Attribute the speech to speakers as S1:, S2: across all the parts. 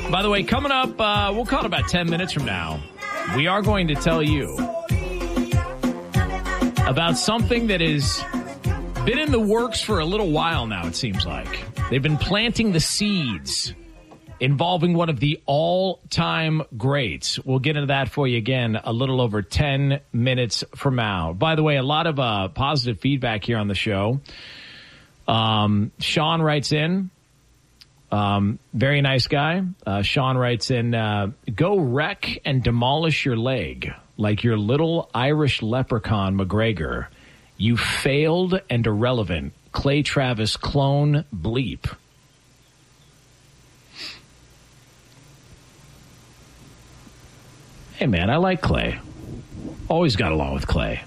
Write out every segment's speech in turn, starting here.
S1: By the way, coming up, we'll call it about 10 minutes from now. We are going to tell you about something that has been in the works for a little while now, it seems like. They've been planting the seeds involving one of the all-time greats. We'll get into that for you again a little over 10 minutes from now. By the way, a lot of positive feedback here on the show. Sean writes in. Very nice guy. Sean writes in, go wreck and demolish your leg like your little Irish leprechaun McGregor. You failed and irrelevant. Clay Travis clone bleep. Hey, man, I like Clay. Always got along with Clay.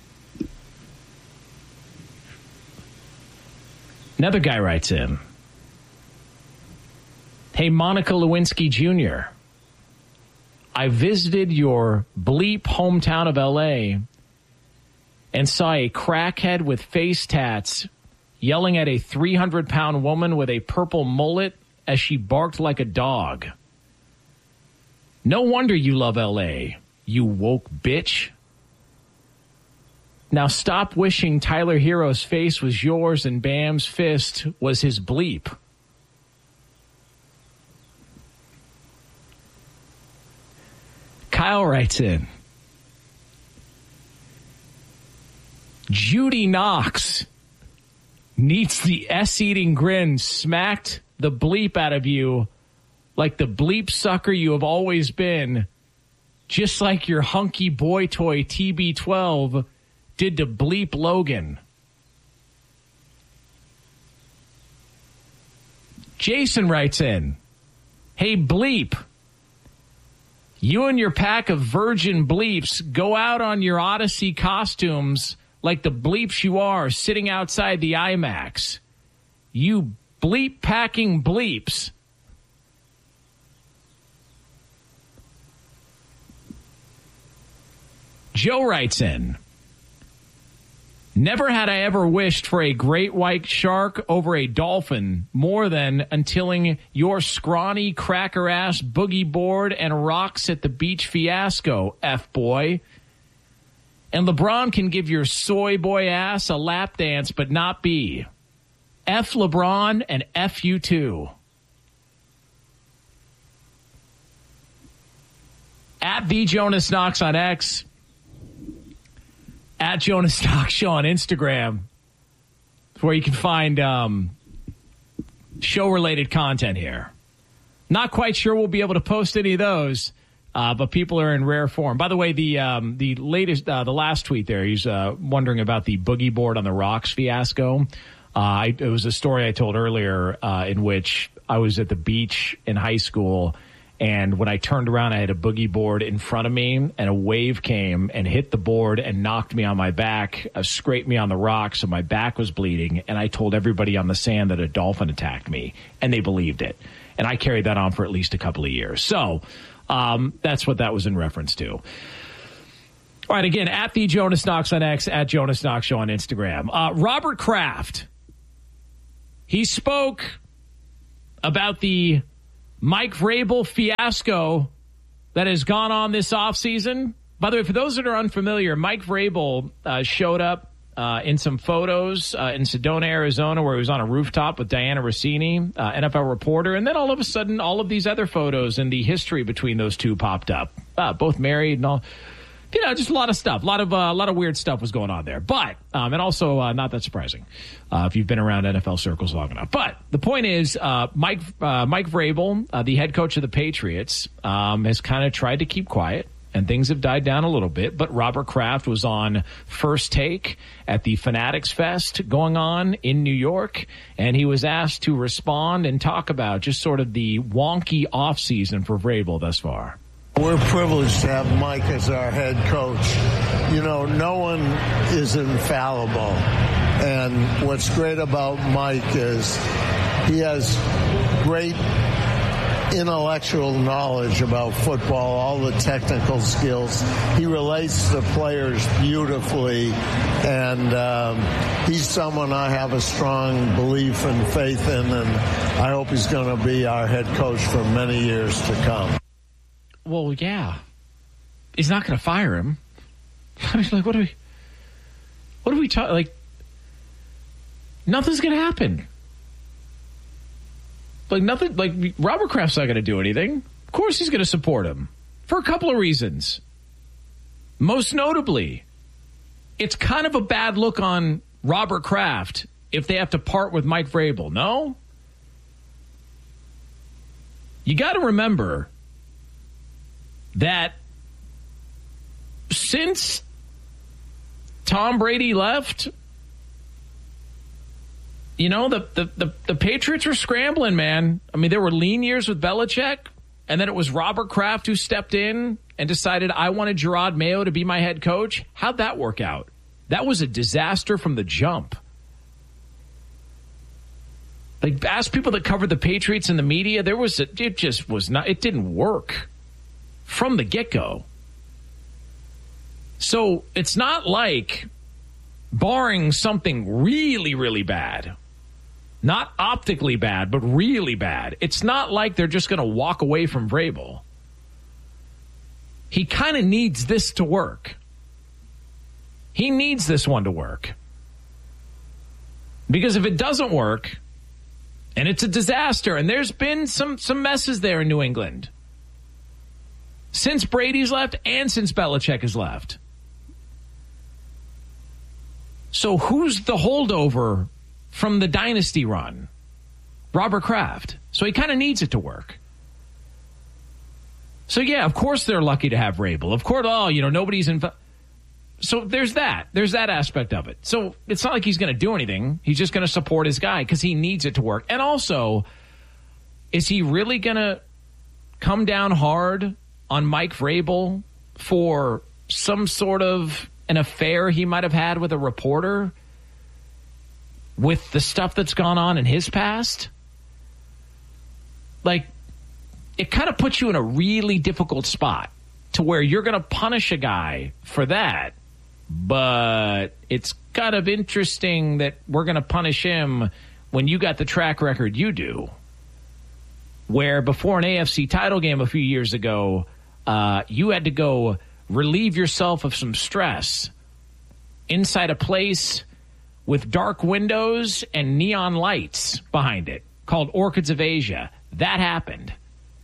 S1: Another guy writes in. Hey, Monica Lewinsky Jr., I visited your bleep hometown of L.A. and saw a crackhead with face tats yelling at a 300-pound woman with a purple mullet as she barked like a dog. No wonder you love L.A., you woke bitch. Now stop wishing Tyler Hero's face was yours and Bam's fist was his bleep. Kyle writes in, Judy Knox needs the S-eating grin smacked the bleep out of you like the bleep sucker you have always been, just like your hunky boy toy TB12 did to bleep Logan. Jason writes in, hey, bleep. You and your pack of virgin bleeps go out on your Odyssey costumes like the bleeps you are sitting outside the IMAX. You bleep-packing bleeps. Joe writes in, never had I ever wished for a great white shark over a dolphin more than untilling your scrawny cracker-ass boogie board and rocks at the beach fiasco, F-boy. And LeBron can give your soy boy ass a lap dance but not be. F LeBron and F you too. At the Jonas Knox on X. At Jonas Knox Show on Instagram, where you can find show-related content here. Not quite sure we'll be able to post any of those, but people are in rare form. By the way, the latest, the last tweet there, he's wondering about the boogie board on the rocks fiasco. It was a story I told earlier in which I was at the beach in high school. And when I turned around, I had a boogie board in front of me, and a wave came and hit the board and knocked me on my back, scraped me on the rocks, so my back was bleeding. And I told everybody on the sand that a dolphin attacked me, and they believed it. And I carried that on for at least a couple of years. So that's what that was in reference to. All right, again, at the Jonas Knox on X, at Jonas Knox Show on Instagram. Robert Kraft, he spoke about the Mike Vrabel fiasco that has gone on this offseason. By the way, for those that are unfamiliar, Mike Vrabel showed up in some photos in Sedona, Arizona, where he was on a rooftop with Diana Rossini, NFL reporter. And then all of a sudden, all of these other photos and the history between those two popped up. Both married and all. You know, just a lot of stuff. A lot of weird stuff was going on there. But, and also not that surprising if you've been around NFL circles long enough. But the point is, Mike Vrabel, the head coach of the Patriots, has kind of tried to keep quiet, and things have died down a little bit. But Robert Kraft was on First Take at the Fanatics Fest going on in New York, and he was asked to respond and talk about just sort of the wonky offseason for Vrabel thus far.
S2: We're privileged to have Mike as our head coach. You know, no one is infallible. And what's great about Mike is he has great intellectual knowledge about football, all the technical skills. He relates to players beautifully, and he's someone I have a strong belief and faith in, and I hope he's going to be our head coach for many years to come.
S1: Well, yeah. He's not going to fire him. I mean, like, what are we talking? Like, nothing's going to happen. Like, nothing. Like, Robert Kraft's not going to do anything. Of course, he's going to support him for a couple of reasons. Most notably, it's kind of a bad look on Robert Kraft if they have to part with Mike Vrabel. No, you got to remember that since Tom Brady left, you know, the Patriots were scrambling, man. I mean, there were lean years with Belichick, and then it was Robert Kraft who stepped in and decided, I wanted Gerard Mayo to be my head coach. How'd that work out? That was a disaster from the jump. Like, ask people that covered the Patriots in the media, it didn't work from the get-go. So it's not like, barring something really, really bad, not optically bad, but really bad, it's not like they're just going to walk away from Vrabel. He kind of needs this to work. He needs this one to work. Because if it doesn't work, and it's a disaster, and there's been some messes there in New England since Brady's left and since Belichick has left. So who's the holdover from the dynasty run? Robert Kraft. So he kind of needs it to work. So yeah, of course they're lucky to have Vrabel. Of course, nobody's involved. So there's that. There's that aspect of it. So it's not like he's going to do anything. He's just going to support his guy because he needs it to work. And also, is he really going to come down hard on Mike Vrabel for some sort of an affair he might have had with a reporter with the stuff that's gone on in his past? Like, it kind of puts you in a really difficult spot to where you're going to punish a guy for that. But it's kind of interesting that we're going to punish him when you got the track record you do, where before an AFC title game a few years ago, you had to go relieve yourself of some stress inside a place with dark windows and neon lights behind it called Orchids of Asia. That happened.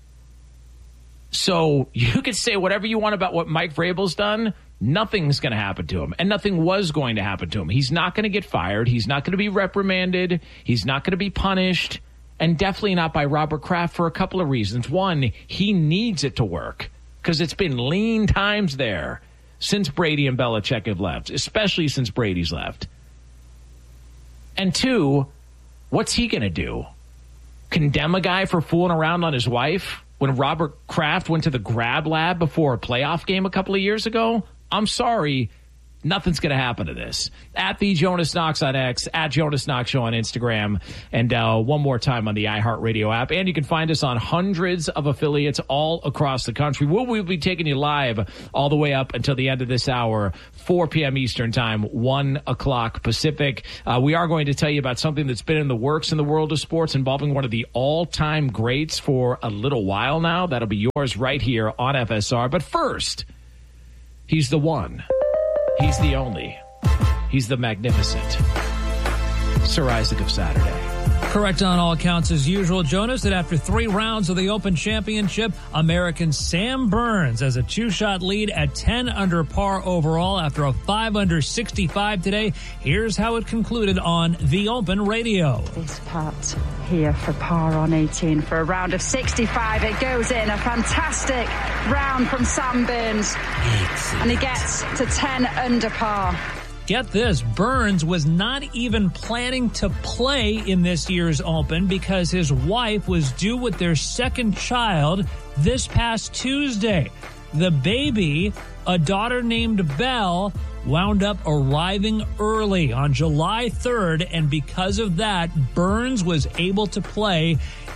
S1: So you could say whatever you want about what Mike Vrabel's done. Nothing's going to happen to him, and nothing was going to happen to him. He's not going to get fired. He's not going to be reprimanded. He's not going to be punished, and definitely not by Robert Kraft for a couple of reasons. One, he needs it to work because it's been lean times there since Brady and Belichick have left, especially since Brady's left. And two, what's he going to do? Condemn a guy for fooling around on his wife when Robert Kraft went to the grab lab before a playoff game a couple of years ago? I'm sorry, nothing's going to happen to this. At the Jonas Knox on X, at Jonas Knox Show on Instagram, and one more time on the iHeartRadio app. And you can find us on hundreds of affiliates all across the country. We'll be taking you live all the way up until the end of this hour, 4 p.m. Eastern Time, 1 o'clock Pacific. We are going to tell you about something that's been in the works in the world of sports involving one of the all-time greats for a little while now. That'll be yours right here on FSR. But first, he's the one. He's the only. He's the magnificent Sir Isaac of Saturday.
S3: Correct on all accounts as usual, Jonas, that after 3 rounds of the Open Championship, American Sam Burns has a 2-shot lead at 10 under par overall after a 5 under 65 today. Here's how it concluded on the Open Radio.
S4: This putt here for par on 18 for a round of 65. It goes in. A fantastic round from Sam Burns. And he gets to 10 under par.
S3: Get this, Burns was not even planning to play in this year's Open because his wife was due with their second child this past Tuesday. The baby, a daughter named Belle, wound up arriving early on July 3rd, and because of that, Burns was able to play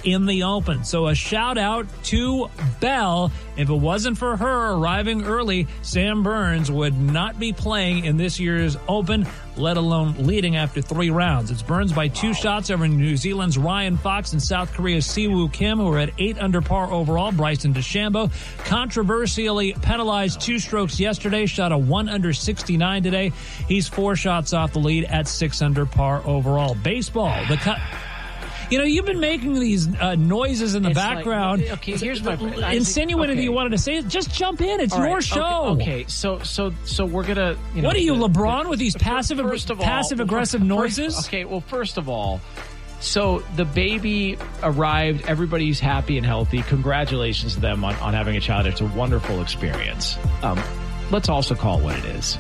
S3: in the Open. So a shout out to Belle. If it wasn't for her arriving early, Sam Burns would not be playing in this year's Open, let alone leading after 3 rounds. It's Burns by 2 shots over New Zealand's Ryan Fox and South Korea's Siwoo Kim, who are at 8 under par overall. Bryson DeChambeau controversially penalized 2 strokes yesterday, shot a 1 under 69 today. He's 4 shots off the lead at 6 under par overall. Baseball, you've been making these noises in the background.
S1: Like, okay, here's my
S3: insinuating that you wanted to say it. Just jump in. It's your show.
S1: Okay. So we're gonna.
S3: What are you, LeBron, with these passive aggressive noises?
S1: First of all, so the baby arrived. Everybody's happy and healthy. Congratulations to them on having a child. It's a wonderful experience. Let's also call it what it is.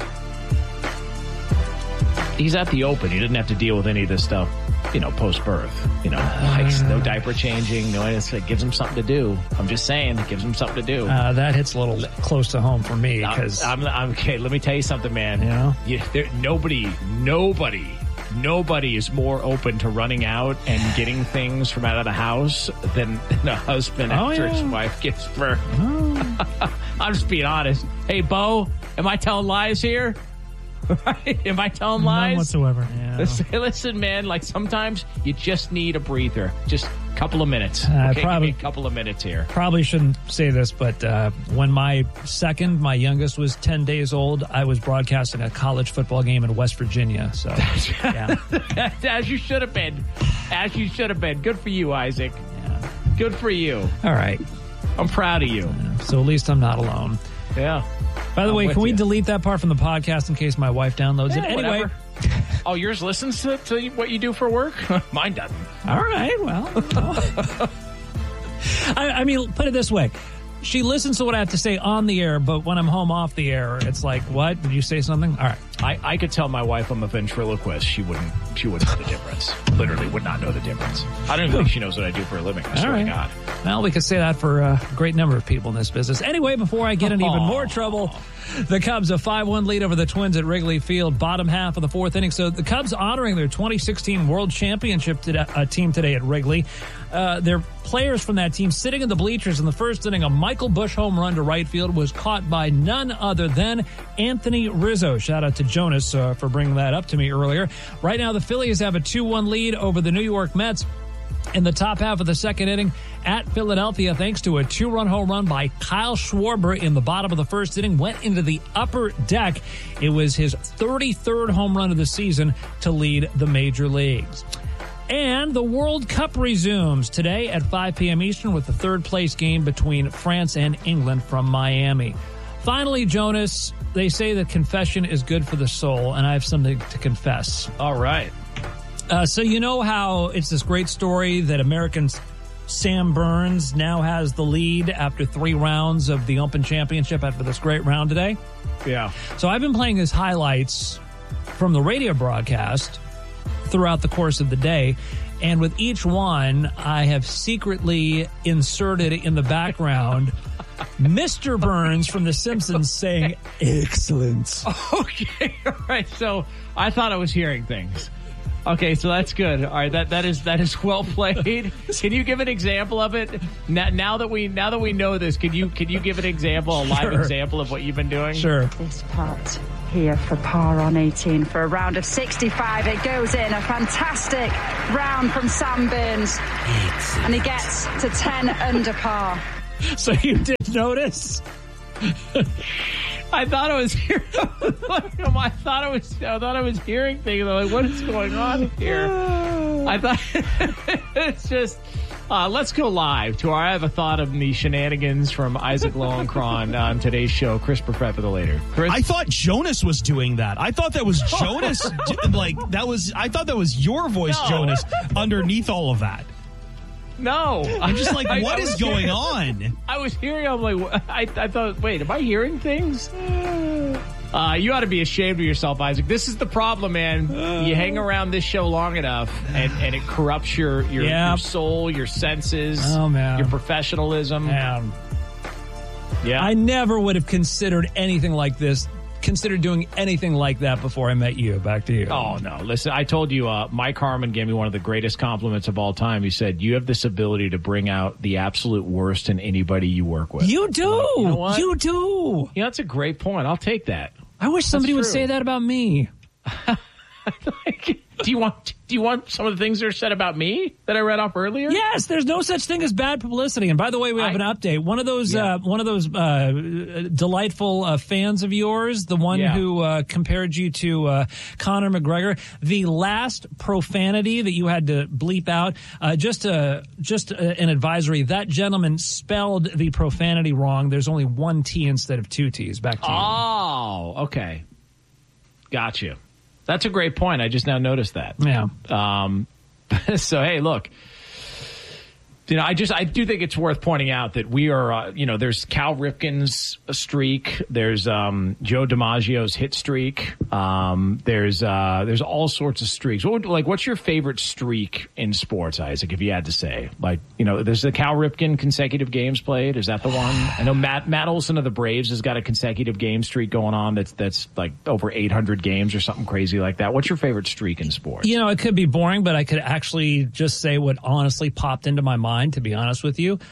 S1: He's at the Open. He didn't have to deal with any of this stuff, post-birth. No diaper changing, it gives him something to do. I'm just saying, it gives him something to do.
S3: That hits a little close to home for me. Because
S1: I'm okay, let me tell you something, man. Nobody is more open to running out and getting things from out of the house than a husband after his wife gives birth. I'm just being honest. Hey, Bo, am I telling lies here? Right? Am I telling lies?
S3: None whatsoever. Yeah.
S1: Listen, man, sometimes you just need a breather. Just a couple of minutes.
S3: Probably
S1: give me a couple of minutes here.
S3: Probably shouldn't say this, but when my youngest was 10 days old, I was broadcasting a college football game in West Virginia. So, yeah.
S1: As you should have been. Good for you, Isaac.
S3: Yeah.
S1: Good for you.
S3: All right.
S1: I'm proud of you.
S3: Yeah. So at least I'm not alone.
S1: Yeah.
S3: By the way, can we delete that part from the podcast in case my wife downloads it? Anyway.
S1: Oh, yours listens to what you do for work? Mine doesn't.
S3: All right, well. I mean, put it this way. She listens to what I have to say on the air, but when I'm home off the air, it's like, what? Did you say something? All right.
S1: I could tell my wife I'm a ventriloquist. She wouldn't know the difference. Literally would not know the difference. I don't even think she knows what I do for a living. I swear to God.
S3: Well, we could say that for a great number of people in this business. Anyway, before I get in even more trouble, the Cubs a 5-1 lead over the Twins at Wrigley Field, bottom half of the 4th inning. So the Cubs honoring their 2016 World Championship team today at Wrigley. Their players from that team sitting in the bleachers in the first inning. A Michael Busch home run to right field was caught by none other than Anthony Rizzo. Shout out to Jonas for bringing that up to me earlier. Right now, the Phillies have a 2-1 lead over the New York Mets in the top half of the second inning at Philadelphia, thanks to a 2-run home run by Kyle Schwarber in the bottom of the first inning, went into the upper deck. It was his 33rd home run of the season to lead the major leagues. And the World Cup resumes today at 5 p.m. Eastern with the third place game between France and England from Miami. Finally, Jonas, they say that confession is good for the soul, and I have something to confess.
S1: All right.
S3: So you know how it's this great story that American Sam Burns now has the lead after 3 rounds of the Open Championship after this great round today?
S1: Yeah.
S3: So I've been playing his highlights from the radio broadcast throughout the course of the day, and with each one, I have secretly inserted in the background Mr. Burns from The Simpsons saying, "Excellent."
S1: Okay, all right. So I thought I was hearing things. Okay, so that's good. All right, that is well played. Can you give an example of it? Now that we know this, can you give an example, a live example of what you've been doing?
S3: Sure.
S4: This putt here for par on 18 for a round of 65. It goes in. A fantastic round from Sam Burns, and he gets to 10 under par.
S3: So you did notice?
S1: I thought I was hearing. I thought I was hearing things. I'm like, what is going on here? I thought it's just. Let's go live to our I Have a Thought of the shenanigans from Isaac Lowenkron on today's show. Chris Perfett for the later. Chris?
S5: I thought Jonas was doing that. I thought that was Jonas. I thought that was your voice, no. Jonas, underneath all of that.
S1: No.
S5: I'm just like, what is going on?
S1: I was hearing, I'm like, I thought, wait, am I hearing things? You ought to be ashamed of yourself, Isaac. This is the problem, man. You hang around this show long enough, and it corrupts your soul, your senses, your professionalism.
S3: Man.
S1: Yeah.
S3: I never would have considered anything like this considered doing anything like that before I met you. Back to you.
S1: Oh, no. Listen, I told you, Mike Harmon gave me one of the greatest compliments of all time. He said, you have this ability to bring out the absolute worst in anybody you work with.
S3: You do.
S1: Like, you know what?
S3: You do.
S1: Yeah, that's a great point. I'll take that.
S3: I wish somebody would say that about me.
S1: Do you want some of the things that are said about me that I read off earlier?
S3: Yes, there's no such thing as bad publicity. And by the way, we have an update. One of those delightful fans of yours, the one who compared you to Conor McGregor, the last profanity that you had to bleep out, just an advisory. That gentleman spelled the profanity wrong. There's only one T instead of two T's. Back to you.
S1: Oh, okay. Got you. That's a great point. I just now noticed that.
S3: Yeah.
S1: So, hey, look, I do think it's worth pointing out that we are, there's Cal Ripken's streak. There's Joe DiMaggio's hit streak. There's all sorts of streaks. What's your favorite streak in sports, Isaac, if you had to say? There's the Cal Ripken consecutive games played. Is that the one? I know Matt Olson of the Braves has got a consecutive game streak going on that's like over 800 games or something crazy like that. What's your favorite streak in sports?
S3: It could be boring, but I could actually just say what honestly popped into my mind, to be honest with you.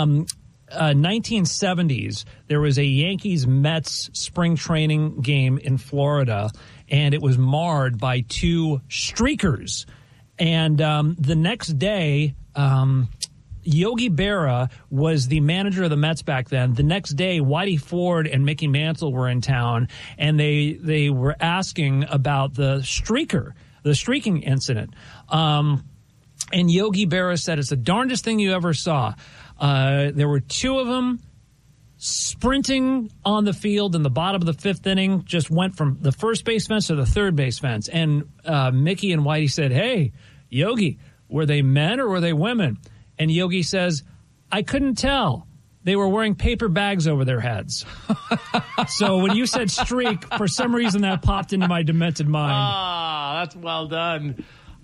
S3: 1970s, there was a Yankees-Mets spring training game in Florida, and it was marred by two streakers. And the next day, Yogi Berra was the manager of the Mets back then. The next day, Whitey Ford and Mickey Mantle were in town, and they were asking about the streaking incident. And Yogi Berra said, it's the darndest thing you ever saw. There were two of them sprinting on the field in the bottom of the fifth inning, just went from the first base fence to the third base fence. And Mickey and Whitey said, hey, Yogi, were they men or were they women? And Yogi says, I couldn't tell. They were wearing paper bags over their heads. So when you said streak, for some reason that popped into my demented mind.
S1: Ah, that's well done.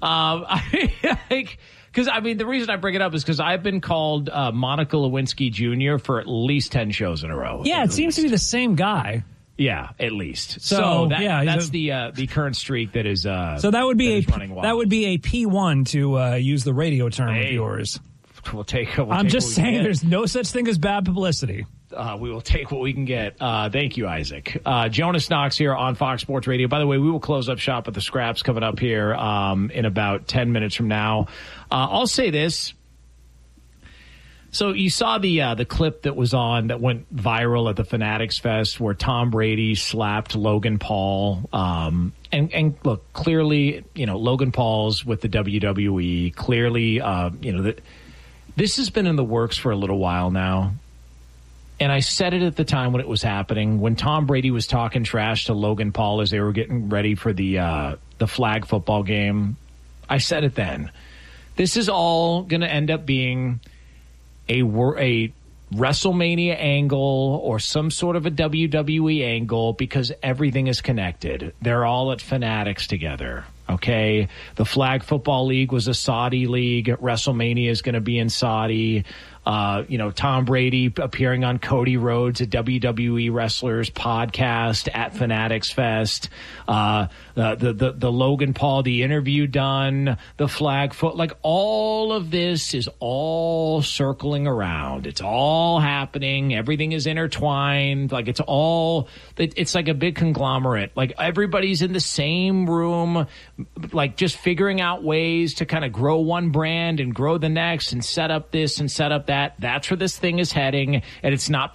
S1: Because, the reason I bring it up is because I've been called Monica Lewinsky Jr. for at least 10 shows in a row.
S3: Yeah, it seems to be the same guy.
S1: Yeah, at least. So that's the current streak that is.
S3: So that would be a P1 to use the radio term of yours. I'm just saying, there's no such thing as bad publicity.
S1: We will take what we can get. Thank you, Isaac. Jonas Knox here on Fox Sports Radio. By the way, we will close up shop at the Scraps coming up here in about 10 minutes from now. I'll say this. So you saw the clip that went viral at the Fanatics Fest where Tom Brady slapped Logan Paul. And look, clearly, Logan Paul's with the WWE. Clearly, that this has been in the works for a little while now. And I said it at the time when it was happening, when Tom Brady was talking trash to Logan Paul as they were getting ready for the flag football game. I said it then. This is all going to end up being a WrestleMania angle or some sort of a WWE angle because everything is connected. They're all at Fanatics together. Okay, the Flag Football League was a Saudi league. WrestleMania is going to be in Saudi. Tom Brady appearing on Cody Rhodes, a WWE Wrestlers podcast at Fanatics Fest. The Logan Paul, the interview done, the flag foot, all of this is all circling around. It's all happening. Everything is intertwined. It's like a big conglomerate. Everybody's in the same room, just figuring out ways to kind of grow one brand and grow the next and set up this and set up that. That's where this thing is heading, and it's not